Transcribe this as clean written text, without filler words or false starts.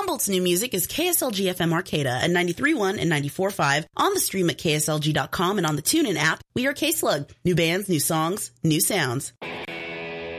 Humboldt's new music is KSLG FM Arcata at 93.1 and 94.5, on the stream at kslg.com and on the TuneIn app. We are K-Slug. New bands, new songs, new sounds.